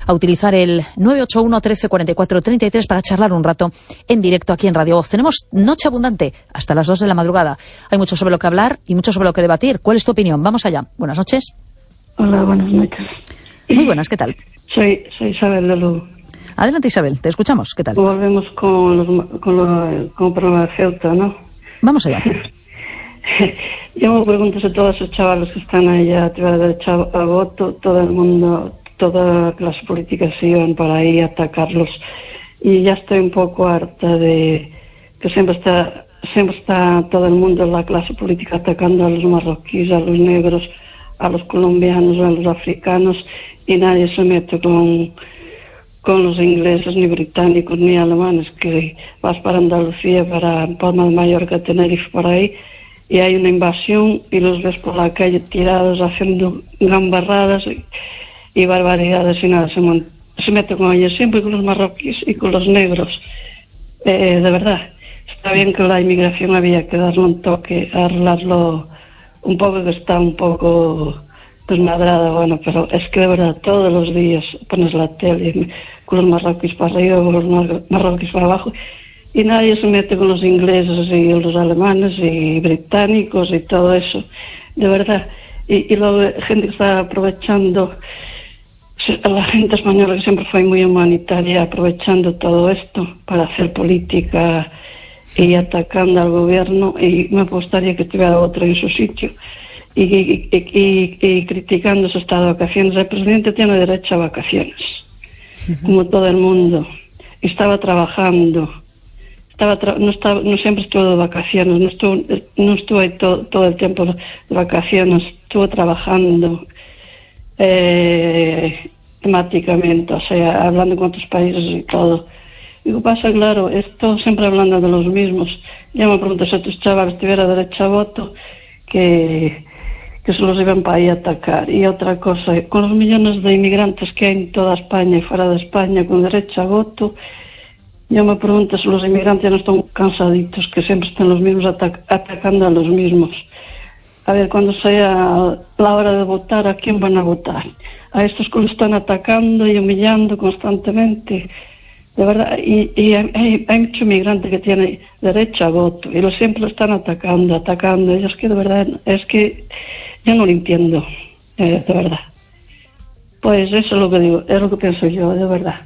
a utilizar el 981 13 44 33 para charlar un rato en directo aquí en Radio Voz. Tenemos noche abundante hasta las 2 de la madrugada. Hay mucho sobre lo que hablar y mucho sobre lo que debatir. ¿Cuál es tu opinión? Vamos allá. Buenas noches. Hola, buenas noches. Muy buenas, ¿qué tal? Soy Isabel de Lugo. Adelante, Isabel, te escuchamos. ¿Qué tal? Volvemos con el problema de Ceuta, ¿no? Vamos allá. Yo me pregunto si todos esos chavales que están ahí a tirar derecho a voto, todo el mundo, todas las políticas se iban para ahí a atacarlos. Y ya estoy un poco harta de que siempre está todo el mundo, la clase política, atacando a los marroquíes, a los negros, a los colombianos, a los africanos, y nadie se mete con los ingleses, ni británicos, ni alemanes, que vas para Andalucía, para Palma de Mallorca, Tenerife, por ahí, y hay una invasión y los ves por la calle tirados haciendo gambarradas y barbaridades y nada, se mete con ellos, siempre con los marroquíes y con los negros. De verdad, está bien que la inmigración había que darle un toque, arreglarlo un poco, que está un poco desmadrada, bueno, pero es que de verdad todos los días pones la tele con los marroquíes para arriba, con los marroquíes para abajo, y nadie se mete con los ingleses y los alemanes y británicos y todo eso, de verdad. Y luego gente que está aprovechando, la gente española que siempre fue muy humanitaria, aprovechando todo esto para hacer política y atacando al gobierno, y me gustaría que tuviera otro en su sitio y criticando su estado de vacaciones. El presidente tiene derecho a vacaciones, como todo el mundo, y estaba trabajando. No siempre estuvo de vacaciones, no estuvo ahí todo el tiempo de vacaciones, estuvo trabajando temáticamente, o sea, hablando con otros países y todo. Y lo que pasa, claro, esto siempre hablando de los mismos. Ya me pregunto si estos chavales tuvieran derecho a voto, que se los iban para ahí a atacar. Y otra cosa, con los millones de inmigrantes que hay en toda España y fuera de España con derecho a voto, yo me pregunto si los inmigrantes no están cansaditos, que siempre están los mismos atacando a los mismos. A ver, cuando sea la hora de votar, ¿a quién van a votar? A estos que lo están atacando y humillando constantemente. De verdad, y hay mucho inmigrante que tiene derecho a voto y siempre lo están atacando. Y es que de verdad, es que yo no lo entiendo, de verdad. Pues eso es lo que digo, es lo que pienso yo, de verdad.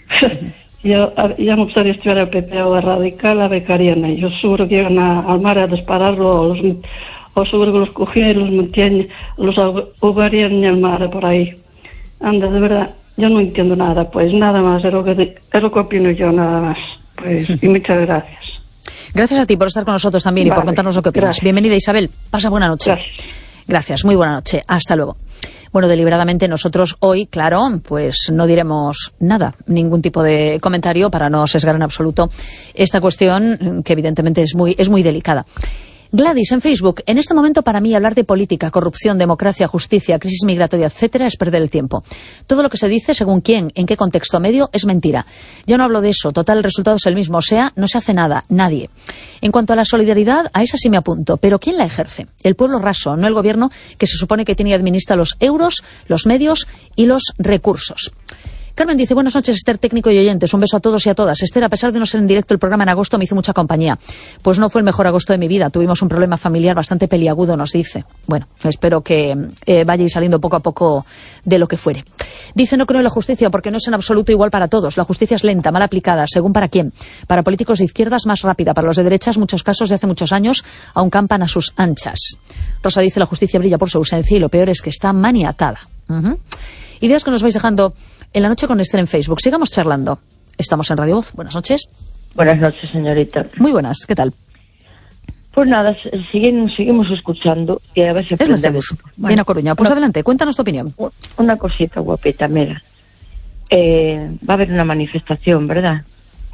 Yo ya me gustaría estudiar el PP o el Radical, la becarían ellos. Seguro que iban al mar a dispararlo, o seguro que los cogían y los metían, los ahogarían en el mar por ahí. Anda, de verdad, yo no entiendo nada, pues nada más, es lo que opino yo, nada más. Pues, y muchas gracias. Gracias a ti por estar con nosotros también y por contarnos lo que opinas. Gracias. Bienvenida, Isabel. Pasa buena noche. Gracias, muy buena noche. Hasta luego. Bueno, deliberadamente nosotros hoy, claro, pues no diremos nada, ningún tipo de comentario para no sesgar en absoluto esta cuestión que evidentemente es muy delicada. Gladys, en Facebook, en este momento para mí hablar de política, corrupción, democracia, justicia, crisis migratoria, etcétera, es perder el tiempo. Todo lo que se dice, según quién, en qué contexto medio, es mentira. Yo no hablo de eso, total, el resultado es el mismo, o sea, no se hace nada, nadie. En cuanto a la solidaridad, a esa sí me apunto, pero ¿quién la ejerce? El pueblo raso, no el gobierno, que se supone que tiene y administra los euros, los medios y los recursos. Carmen dice, buenas noches, Esther, técnico y oyentes. Un beso a todos y a todas. Esther, a pesar de no ser en directo el programa en agosto, me hizo mucha compañía. Pues no fue el mejor agosto de mi vida. Tuvimos un problema familiar bastante peliagudo, nos dice. Bueno, espero que vayáis saliendo poco a poco de lo que fuere. Dice, no creo en la justicia porque no es en absoluto igual para todos. La justicia es lenta, mal aplicada, según para quién. Para políticos de izquierdas, más rápida. Para los de derechas, muchos casos de hace muchos años aún campan a sus anchas. Rosa dice, la justicia brilla por su ausencia y lo peor es que está maniatada. Ideas que nos vais dejando en la noche con Esther en Facebook. Sigamos charlando. Estamos en Radio Voz. Buenas noches. Buenas noches, señorita. Muy buenas. ¿Qué tal? Pues nada, seguimos escuchando y a ver si aprendemos. Bueno, Coruña, pues adelante, cuéntanos tu opinión. Una cosita guapita, mira. Va a haber una manifestación, ¿verdad?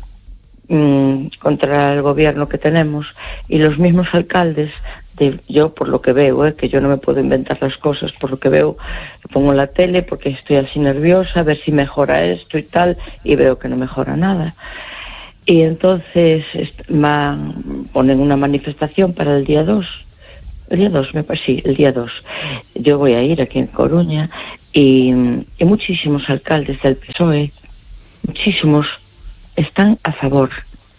Contra el gobierno que tenemos y los mismos alcaldes, yo por lo que veo, que yo no me puedo inventar las cosas, por lo que veo, pongo la tele porque estoy así nerviosa, a ver si mejora esto y tal, y veo que no mejora nada. Y entonces ponen una manifestación para el día 2 El día 2, sí, el día 2. Yo voy a ir aquí en Coruña y muchísimos alcaldes del PSOE, muchísimos, están a favor,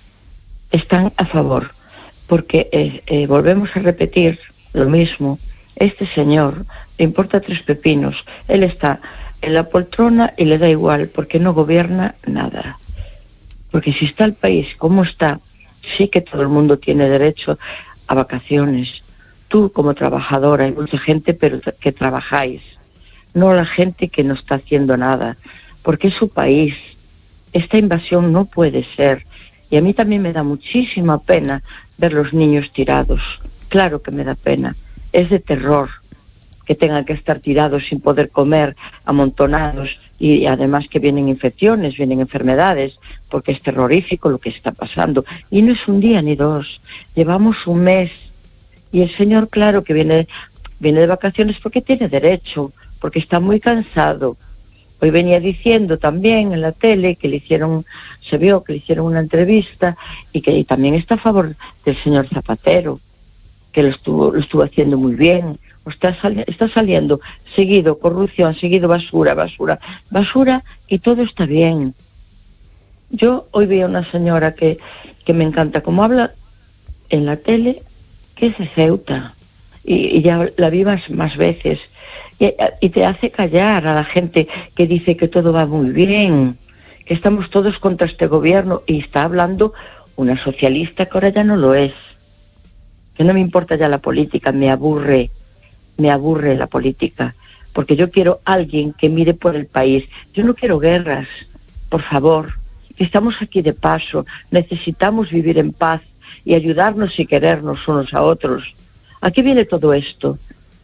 porque volvemos a repetir lo mismo. Este señor le importa 3 pepinos, él está en la poltrona y le da igual, porque no gobierna nada. Porque si está el país como está, sí que todo el mundo tiene derecho a vacaciones. Tú como trabajadora, hay mucha gente pero que trabajáis, no la gente que no está haciendo nada, porque es su país. Esta invasión no puede ser. Y a mí también me da muchísima pena ver los niños tirados. Claro que me da pena. Es de terror que tengan que estar tirados sin poder comer, amontonados, y además que vienen infecciones, vienen enfermedades, porque es terrorífico lo que está pasando. Y no es un día ni 2, llevamos un mes. Y el señor, claro que viene de vacaciones porque tiene derecho, porque está muy cansado. Hoy venía diciendo también en la tele que se vio que le hicieron una entrevista y que también está a favor del señor Zapatero, que lo estuvo haciendo muy bien. Está saliendo seguido corrupción, seguido basura, y todo está bien. Yo hoy vi a una señora que me encanta cómo habla en la tele, que es de Ceuta, y ya la vi más veces, y te hace callar a la gente que dice que todo va muy bien, que estamos todos contra este gobierno, y está hablando una socialista que ahora ya no lo es, que no me importa ya la política, me aburre la política, porque yo quiero alguien que mire por el país. Yo no quiero guerras, por favor, que estamos aquí de paso, necesitamos vivir en paz y ayudarnos y querernos unos a otros. ¿A qué viene todo esto?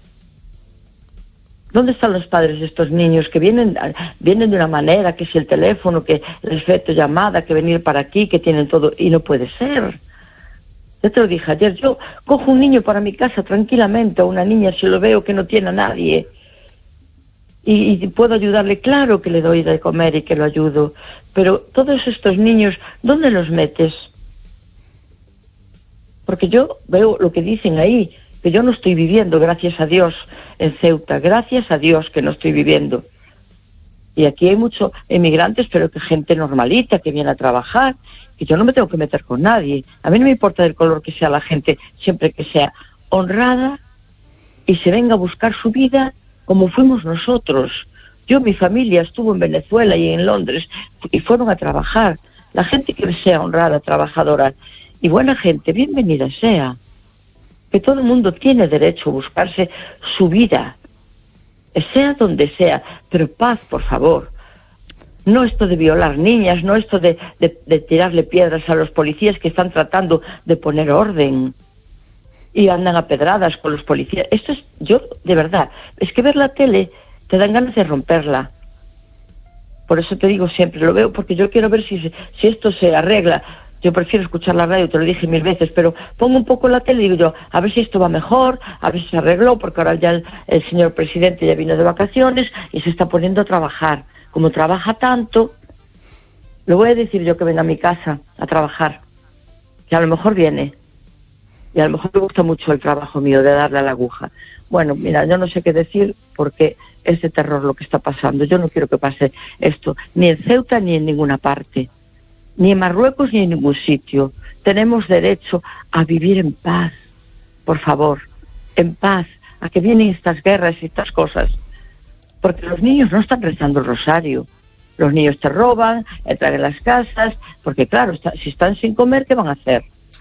¿Dónde están los padres de estos niños que vienen de una manera, que si el teléfono, que el efecto llamada, que venir para aquí, que tienen todo, y no puede ser? Yo te lo dije ayer, yo cojo un niño para mi casa tranquilamente, o una niña, si lo veo que no tiene a nadie, y puedo ayudarle, claro que le doy de comer y que lo ayudo, pero todos estos niños, ¿dónde los metes? Porque yo veo lo que dicen ahí, que yo no estoy viviendo, gracias a Dios, en Ceuta, gracias a Dios que no estoy viviendo. Y aquí hay muchos emigrantes, pero que gente normalita, que viene a trabajar, y yo no me tengo que meter con nadie. A mí no me importa del color que sea la gente, siempre que sea honrada y se venga a buscar su vida como fuimos nosotros. Mi familia estuvo en Venezuela y en Londres, y fueron a trabajar. La gente que sea honrada, trabajadora y buena gente, bienvenida sea. Que todo el mundo tiene derecho a buscarse su vida, sea donde sea, pero paz, por favor. No esto de violar niñas, no esto de tirarle piedras a los policías que están tratando de poner orden y andan a pedradas con los policías. Esto es, de verdad, es que ver la tele te dan ganas de romperla. Por eso te digo siempre, lo veo porque yo quiero ver si esto se arregla. Yo prefiero escuchar la radio, te lo dije 1000 veces, pero pongo un poco la tele y digo yo, a ver si esto va mejor, a ver si se arregló, porque ahora ya el señor presidente ya vino de vacaciones y se está poniendo a trabajar. Como trabaja tanto, le voy a decir yo que venga a mi casa a trabajar, que a lo mejor viene, y a lo mejor le gusta mucho el trabajo mío de darle a la aguja. Bueno, mira, yo no sé qué decir, porque es de terror lo que está pasando. Yo no quiero que pase esto, ni en Ceuta ni en ninguna parte. Ni en Marruecos ni en ningún sitio. Tenemos derecho a vivir en paz, por favor, en paz, a que vienen estas guerras y estas cosas. Porque los niños no están rezando el rosario. Los niños te roban, entran en las casas, porque claro, si están sin comer, ¿qué van a hacer?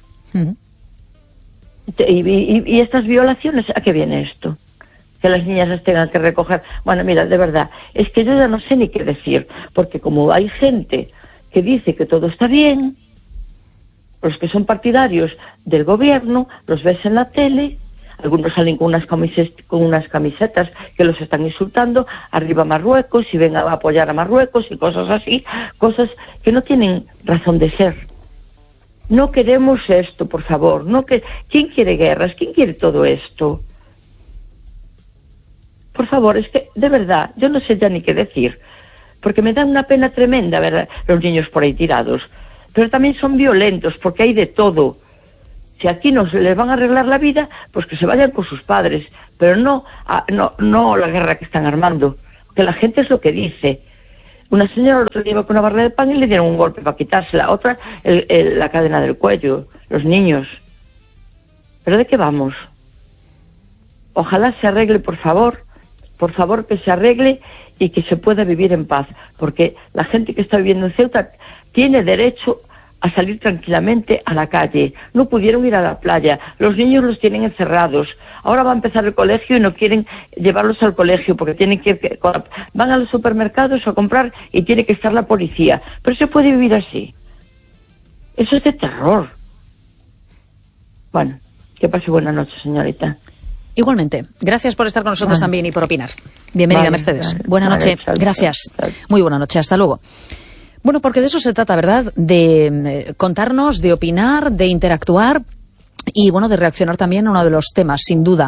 Y estas violaciones, ¿a qué viene esto? Que las niñas las tengan que recoger. Bueno, mira, de verdad, es que yo ya no sé ni qué decir, porque como hay gente que dice que todo está bien, los que son partidarios del gobierno, los ves en la tele, algunos salen con unas camisetas que los están insultando, arriba Marruecos, y vengan a apoyar a Marruecos y cosas así, cosas que no tienen razón de ser. No queremos esto, por favor. ¿Quién quiere guerras? ¿Quién quiere todo esto? Por favor, es que, de verdad, yo no sé ya ni qué decir. Porque me da una pena tremenda ver a los niños por ahí tirados. Pero también son violentos, porque hay de todo. Si aquí no se les van a arreglar la vida, pues que se vayan con sus padres, pero no la guerra que están armando, que la gente es lo que dice. Una señora el otro día iba con una barra de pan y le dieron un golpe para quitársela, otra la cadena del cuello, los niños. ¿Pero de qué vamos? Ojalá se arregle, por favor que se arregle y que se pueda vivir en paz, porque la gente que está viviendo en Ceuta tiene derecho a salir tranquilamente a la calle. No pudieron ir a la playa, los niños los tienen encerrados, ahora va a empezar el colegio y no quieren llevarlos al colegio porque tienen que van a los supermercados a comprar y tiene que estar la policía. Pero se puede vivir así. Eso es de terror. Bueno, que pase buena noche, señorita. Igualmente. Gracias por estar con nosotros también y por opinar. Bienvenida, Mercedes. Buena noche. Gracias. Muy buena noche. Hasta luego. Bueno, porque de eso se trata, ¿verdad? De contarnos, de opinar, de interactuar y, bueno, de reaccionar también a uno de los temas, sin duda,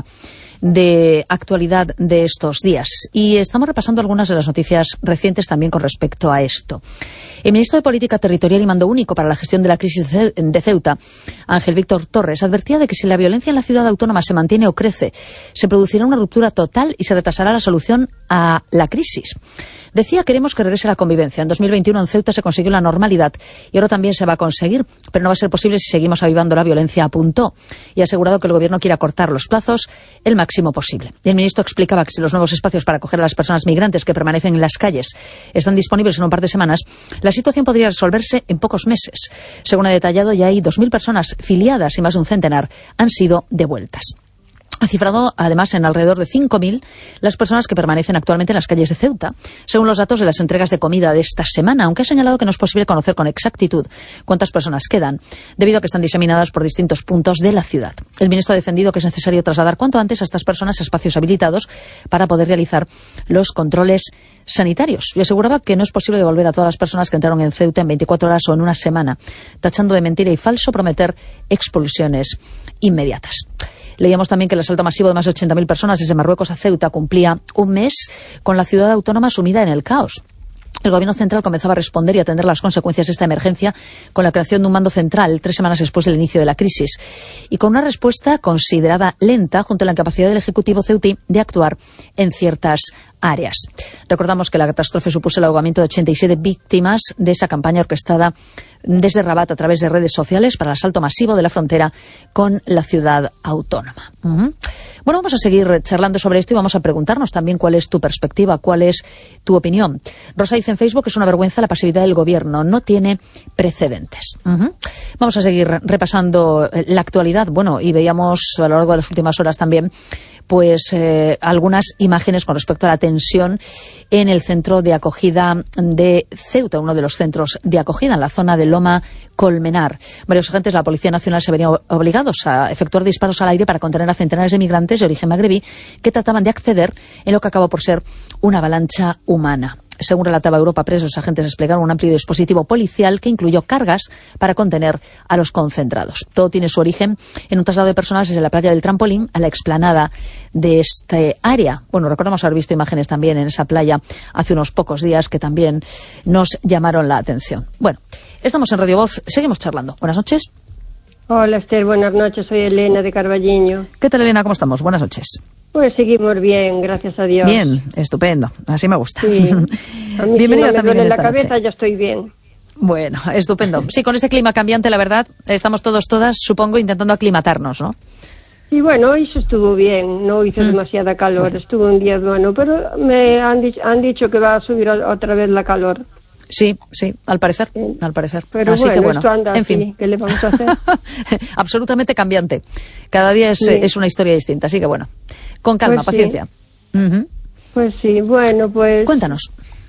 de actualidad de estos días. Y estamos repasando algunas de las noticias recientes también con respecto a esto. El ministro de Política Territorial y Mando Único para la Gestión de la Crisis de Ceuta, Ángel Víctor Torres, advertía de que si la violencia en la ciudad autónoma se mantiene o crece, se producirá una ruptura total y se retrasará la solución a la crisis. Decía, queremos que regrese la convivencia. En 2021 en Ceuta se consiguió la normalidad y ahora también se va a conseguir, pero no va a ser posible si seguimos avivando la violencia, apuntó. Y ha asegurado que el Gobierno quiere acortar los plazos el máximo posible. Y el ministro explicaba que si los nuevos espacios para acoger a las personas migrantes que permanecen en las calles están disponibles en un par de semanas, la situación podría resolverse en pocos meses. Según ha detallado, ya hay 2.000 personas filiadas y más de un centenar han sido devueltas. Ha cifrado, además, en alrededor de 5.000 las personas que permanecen actualmente en las calles de Ceuta, según los datos de las entregas de comida de esta semana, aunque ha señalado que no es posible conocer con exactitud cuántas personas quedan, debido a que están diseminadas por distintos puntos de la ciudad. El ministro ha defendido que es necesario trasladar cuanto antes a estas personas a espacios habilitados para poder realizar los controles sanitarios. Y aseguraba que no es posible devolver a todas las personas que entraron en Ceuta en 24 horas o en una semana, tachando de mentira y falso prometer expulsiones inmediatas. Leíamos también que el asalto masivo de más de 80.000 personas desde Marruecos a Ceuta cumplía un mes con la ciudad autónoma sumida en el caos. El Gobierno central comenzaba a responder y atender las consecuencias de esta emergencia con la creación de un mando central 3 semanas después del inicio de la crisis y con una respuesta considerada lenta junto a la incapacidad del Ejecutivo ceutí de actuar en ciertas áreas. Recordamos que la catástrofe supuso el ahogamiento de 87 víctimas de esa campaña orquestada desde Rabat a través de redes sociales para el asalto masivo de la frontera con la ciudad autónoma. Bueno, vamos a seguir charlando sobre esto y vamos a preguntarnos también cuál es tu perspectiva, cuál es tu opinión. Rosa dice en Facebook que es una vergüenza la pasividad del Gobierno, no tiene precedentes. Vamos a seguir repasando la actualidad. Bueno, y veíamos a lo largo de las últimas horas también pues algunas imágenes con respecto a la tensión en el centro de acogida de Ceuta, uno de los centros de acogida en la zona de Loma Colmenar. Varios agentes de la Policía Nacional se venían obligados a efectuar disparos al aire para contener a centenares de migrantes de origen magrebí que trataban de acceder en lo que acabó por ser una avalancha humana. Según relataba Europa Press, los agentes desplegaron un amplio dispositivo policial que incluyó cargas para contener a los concentrados. Todo tiene su origen en un traslado de personas desde la playa del Trampolín a la explanada de este área. Bueno, recordamos haber visto imágenes también en esa playa hace unos pocos días que también nos llamaron la atención. Bueno, estamos en Radio Voz, seguimos charlando. Buenas noches. Hola, Esther, buenas noches. Soy Elena de Carballiño. ¿Qué tal, Elena? ¿Cómo estamos? Buenas noches. Pues seguimos bien, gracias a Dios. Bien, estupendo. Así me gusta. Sí. A mí Bienvenida si no me también duele en la esta cabeza, noche. ya estoy bien. Bueno, estupendo. Sí, con este clima cambiante, la verdad, estamos todas, supongo, intentando aclimatarnos, ¿no? Y bueno, hoy se estuvo bien, no hizo demasiada calor, estuvo un día bueno, pero me han dicho que va a subir otra vez la calor. Sí, al parecer. Pero así que bueno, esto anda en así, fin. ¿qué le vamos a hacer? Absolutamente cambiante. Cada día es una historia distinta, así que bueno, con calma, Pues sí. paciencia. Ujú. Pues sí, bueno, pues... Cuéntanos.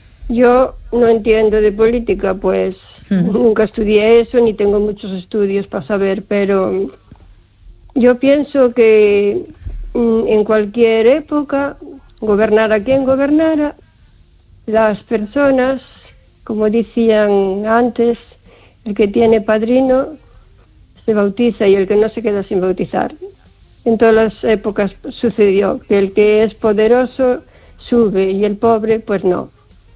Yo no entiendo de política, pues nunca estudié eso, ni tengo muchos estudios para saber, pero yo pienso que en cualquier época, gobernara quien gobernara, las personas, como decían antes, el que tiene padrino se bautiza y el que no se queda sin bautizar. En todas las épocas sucedió que el que es poderoso sube y el pobre pues no.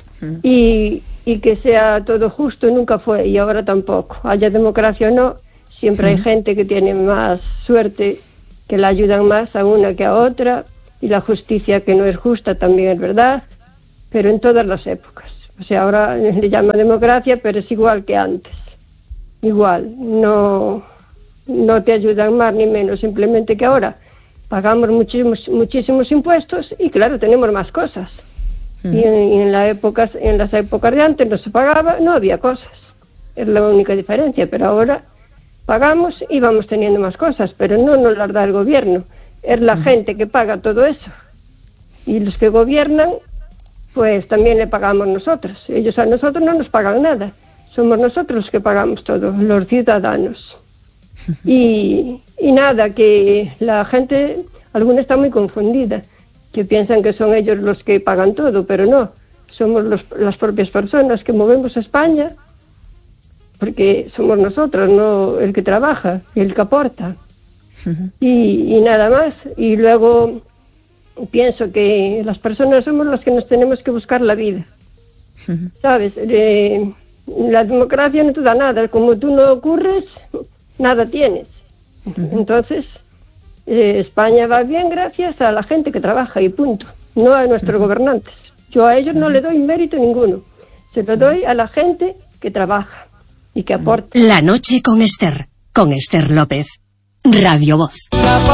Y que sea todo justo nunca fue y ahora tampoco. Haya democracia o no, Siempre hay gente que tiene más suerte, que la ayudan más a una que a otra, y la justicia que no es justa también es verdad, pero en todas las épocas. O sea, ahora le llama democracia, pero es igual que antes. Igual, no te ayudan más ni menos, simplemente que ahora pagamos muchísimos impuestos y claro, tenemos más cosas. Y en las épocas de antes no se pagaba, no había cosas. Es la única diferencia, pero ahora pagamos y vamos teniendo más cosas, pero no nos las da el gobierno. Es la gente que paga todo eso. Y los que gobiernan, pues también le pagamos nosotros. Ellos a nosotros no nos pagan nada. Somos nosotros los que pagamos todo, los ciudadanos. Y nada, que la gente, alguna está muy confundida, que piensan que son ellos los que pagan todo, pero no. Somos las propias personas que movemos a España, porque somos nosotros, no el que trabaja, el que aporta. Y nada más. Y luego pienso que las personas somos las que nos tenemos que buscar la vida. ¿Sabes? La democracia no te da nada. Como tú no ocurres, nada tienes. Entonces, España va bien gracias a la gente que trabaja y punto. No a nuestros gobernantes. Yo a ellos no le doy mérito ninguno. Se lo doy a la gente que trabaja y que aporta. La noche con Esther López, Radio Voz.